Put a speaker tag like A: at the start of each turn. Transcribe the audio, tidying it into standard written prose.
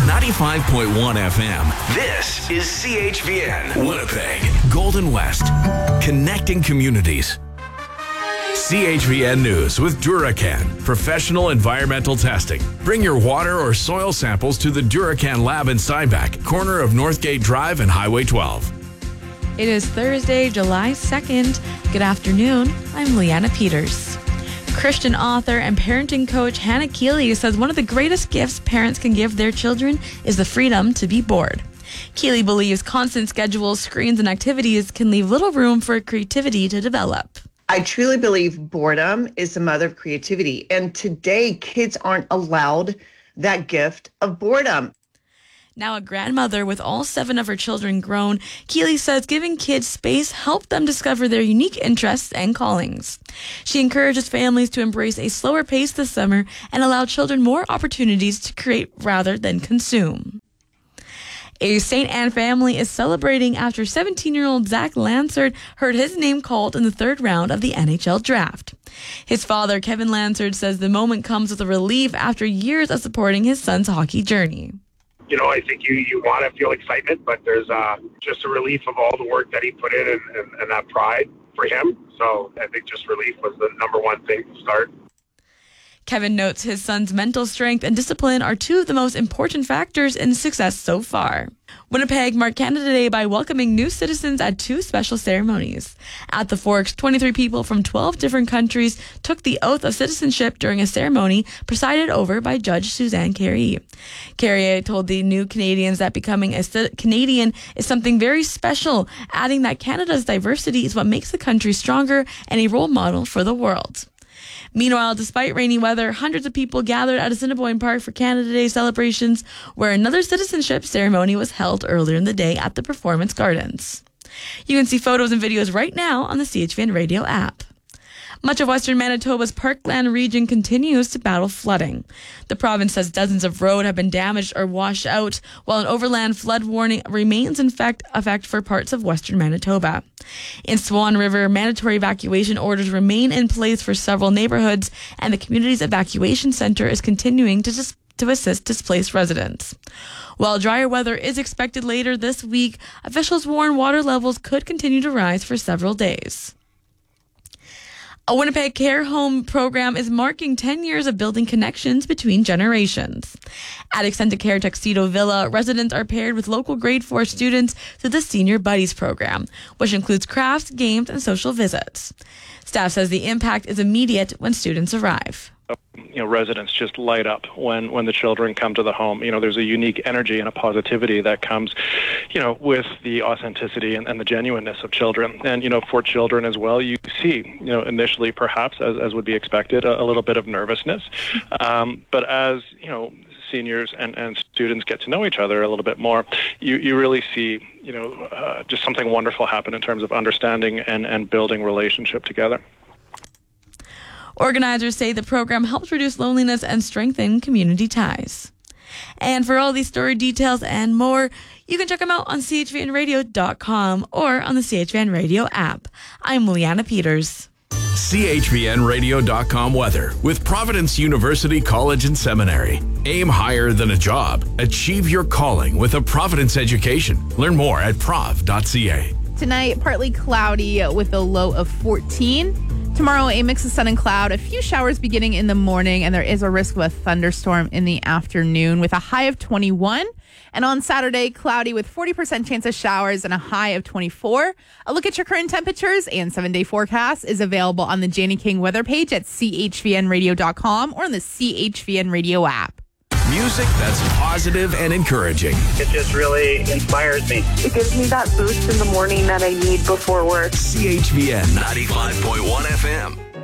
A: 95.1 FM. This is CHVN, Winnipeg, Golden West, connecting communities. CHVN News with Duracan, professional environmental testing. Bring your water or soil samples to the Duracan lab in Steinbach, corner of Northgate Drive and Highway 12.
B: It is Thursday, July 2nd. Good afternoon. I'm Leanna Peters. Christian author and parenting coach Hannah Keeley says one of the greatest gifts parents can give their children is the freedom to be bored. Keeley believes constant schedules, screens, and activities can leave little room for creativity to develop.
C: I truly believe boredom is the mother of creativity. And today, kids aren't allowed that gift of boredom.
B: Now a grandmother with all 7 of her children grown, Keeley says giving kids space helped them discover their unique interests and callings. She encourages families to embrace a slower pace this summer and allow children more opportunities to create rather than consume. A St. Anne family is celebrating after 17-year-old Zach Lansard heard his name called in the 3rd round of the NHL draft. His father, Kevin Lansard, says the moment comes with a relief after years of supporting his son's hockey journey.
D: You know, I think you want to feel excitement, but there's just a relief of all the work that he put in and that pride for him. So I think just relief was the number one thing to start.
B: Kevin notes his son's mental strength and discipline are 2 of the most important factors in success so far. Winnipeg marked Canada Day by welcoming new citizens at 2 special ceremonies. At the Forks, 23 people from 12 different countries took the oath of citizenship during a ceremony presided over by Judge Suzanne Carrier. Carrier told the new Canadians that becoming a Canadian is something very special, adding that Canada's diversity is what makes the country stronger and a role model for the world. Meanwhile, despite rainy weather, hundreds of people gathered at Assiniboine Park for Canada Day celebrations, where another citizenship ceremony was held earlier in the day at the Performance Gardens. You can see photos and videos right now on the CHVN Radio app. Much of western Manitoba's Parkland region continues to battle flooding. The province says dozens of roads have been damaged or washed out, while an overland flood warning remains in effect for parts of western Manitoba. In Swan River, mandatory evacuation orders remain in place for several neighborhoods, and the community's evacuation center is continuing to assist displaced residents. While drier weather is expected later this week, officials warn water levels could continue to rise for several days. A Winnipeg care home program is marking 10 years of building connections between generations. At Extendicare Tuxedo Villa, residents are paired with local grade 4 students through the Senior Buddies program, which includes crafts, games, and social visits. Staff says the impact is immediate when students arrive.
E: Residents just light up when the children come to the home. There's a unique energy and a positivity that comes, with the authenticity and the genuineness of children. And, for children as well, you see, initially perhaps, as would be expected, a little bit of nervousness. But as, seniors and students get to know each other a little bit more, you really see, just something wonderful happen in terms of understanding and building relationship together.
B: Organizers say the program helps reduce loneliness and strengthen community ties. And for all these story details and more, you can check them out on chvnradio.com or on the CHVN Radio app. I'm Leanna Peters.
A: CHVNradio.com weather with Providence University College and Seminary. Aim higher than a job. Achieve your calling with a Providence education. Learn more at prov.ca.
F: Tonight, partly cloudy with a low of 14. Tomorrow, a mix of sun and cloud, a few showers beginning in the morning, and there is a risk of a thunderstorm in the afternoon with a high of 21. And on Saturday, cloudy with 40% chance of showers and a high of 24. A look at your current temperatures and 7-day forecast is available on the Janie King weather page at chvnradio.com or on the CHVN Radio app.
A: Music that's positive and encouraging.
D: It just really inspires me.
G: It gives me that boost in the morning that I need before work.
A: CHVN 95.1 FM.